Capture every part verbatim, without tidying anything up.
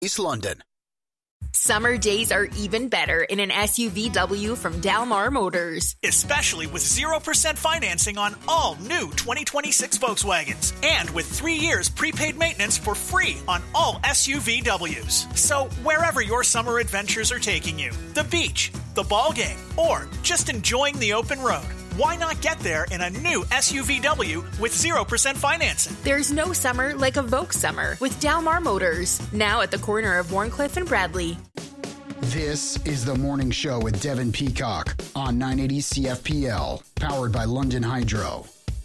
East London. Summer days are even better in an S U V W from Dalmar Motors. Especially with zero percent financing on all new twenty twenty-six Volkswagens. And with three years prepaid maintenance for free on all S U V Ws. So wherever your summer adventures are taking you, the beach, the ball game, or just enjoying the open road, why not get there in a new S U V W with zero percent financing? There's no summer like a Volks summer with Dalmar Motors. Now at the corner of Warncliffe and Bradley. This is The Morning Show with Devin Peacock on nine eighty C F P L, powered by London Hydro.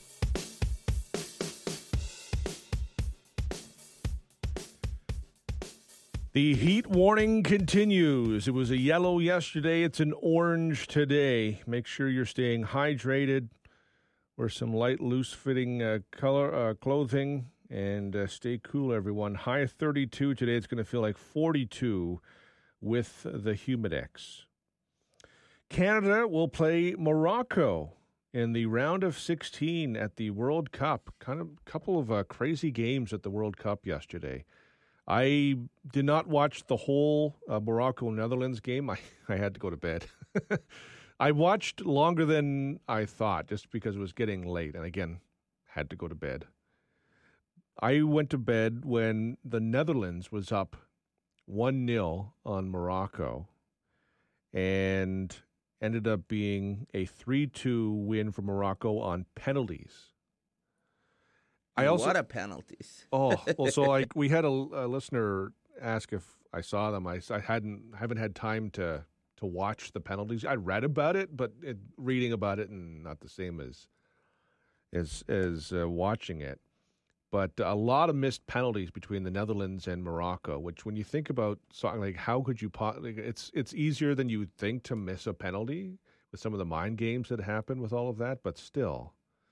The heat warning continues. It was a yellow yesterday. It's an orange today. Make sure you're staying hydrated. Wear some light, loose-fitting uh, color uh, clothing, and uh, stay cool, everyone. High thirty-two today. It's going to feel like forty-two with the Humidex. Canada will play Morocco in the round of sixteen at the World Cup. Kind of a couple of uh, crazy games at the World Cup yesterday. I did not watch the whole uh, Morocco-Netherlands game. I, I had to go to bed. I watched longer than I thought just because it was getting late. And again, had to go to bed. I went to bed when the Netherlands was up one nil on Morocco and ended up being a three two win for Morocco on penalties. I also, what a penalties. oh, well, so like we had a, a listener ask if I saw them. I, I hadn't haven't had time to to watch the penalties. I read about it, but it, reading about it and not the same as as as uh, watching it. But a lot of missed penalties between the Netherlands and Morocco. Which, when you think about something like how could you, like, it's it's easier than you would think to miss a penalty with some of the mind games that happen with all of that. But still.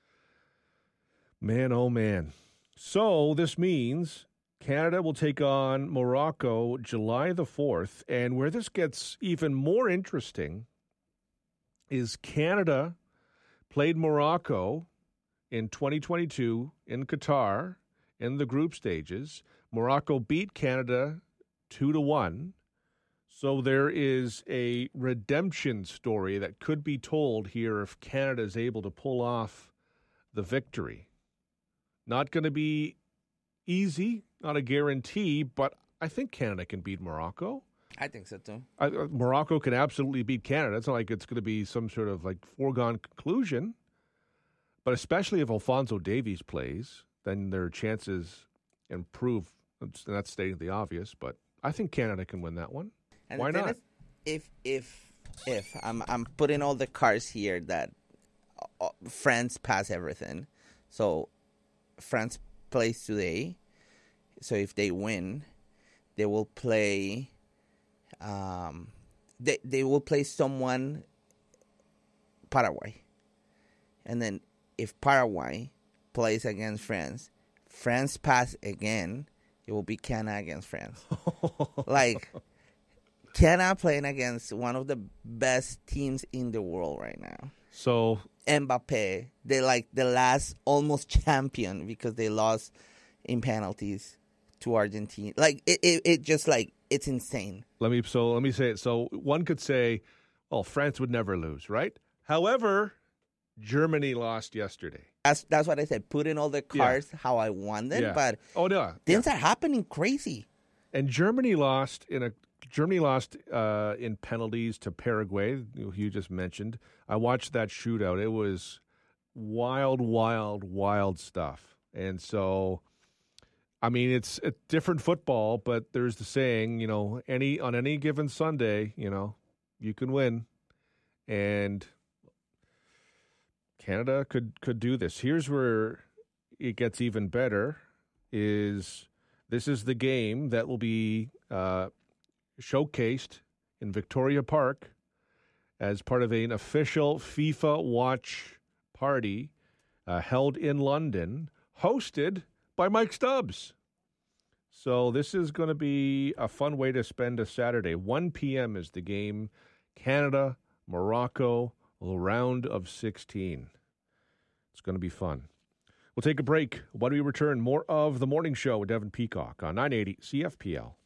Man, oh, man. So this means Canada will take on Morocco July the fourth. And where this gets even more interesting is Canada played Morocco in twenty twenty-two in Qatar in the group stages. Morocco beat Canada two to one. So there is a redemption story that could be told here if Canada is able to pull off the victory. Not going to be easy, not a guarantee, but I think Canada can beat Morocco. I think so, too. I, uh, Morocco can absolutely beat Canada. It's not like it's going to be some sort of like foregone conclusion. But especially if Alphonso Davies plays, then their chances improve. And that's stating the obvious, but I think Canada can win that one. And why not? Is, if, if, if, I'm, I'm putting all the cards here that uh, France pass everything. So France plays today, so if they win, they will play. Um, they they will play someone, Paraguay, and then if Paraguay plays against France, France pass again, it will be Canada against France. Like Canada playing against one of the best teams in the world right now. So Mbappe, they're like the last almost champion because they lost in penalties to Argentina. Like it, it, it just like it's insane. Let me so let me say it. So one could say, well, France would never lose, right? However, Germany lost yesterday. That's that's what I said. Put in all the cards yeah. how I want them, yeah. but oh no, things yeah. are happening crazy. And Germany lost in a Germany lost uh, in penalties to Paraguay, who you just mentioned. I watched that shootout. It was wild, wild, wild stuff. And so, I mean, it's a different football, but there's the saying, you know, any on any given Sunday, you know, you can win. And Canada could, could do this. Here's where it gets even better is this is the game that will be uh, showcased in Victoria Park as part of an official FIFA watch party uh, held in London, hosted by Mike Stubbs. So this is going to be a fun way to spend a Saturday. one p.m. is the game. Canada, Morocco, the round of sixteen. It's going to be fun. We'll take a break. When we return, more of The Morning Show with Devin Peacock on nine eighty C F P L.